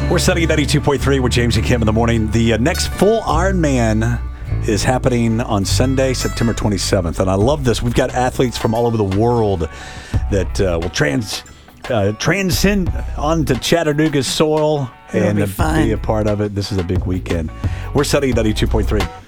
We're setting at 92.3 with James and Kim in the morning. The next full Ironman is happening on Sunday, September 27th. And I love this. We've got athletes from all over the world that will transcend onto Chattanooga's soil and be a part of it. This is a big weekend. We're setting at 92.3.